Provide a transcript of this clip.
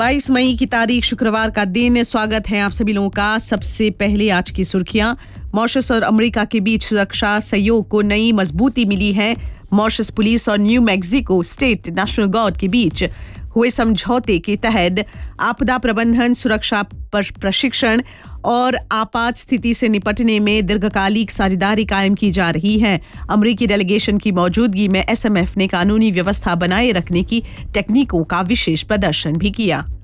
22 मई की तारीख शुक्रवार का दिन। स्वागत है आप सभी लोगों का। सबसे पहले आज की सुर्खियां। मॉरिशस और अमेरिका के बीच सुरक्षा सहयोग को नई मजबूती मिली है। मॉरिशस पुलिस और new Mexico state national guard के बीच हुए समझौते के तहत आपदा प्रबंधन, सुरक्षा पर प्रशिक्षण और आपात स्थिति से निपटने में दीर्घकालिक साझेदारी कायम की जा रही है। अमेरिकी डेलीगेशन की मौजूदगी में एसएमएफ ने कानूनी व्यवस्था बनाए रखने की टेक्निकों का विशेष प्रदर्शन भी किया।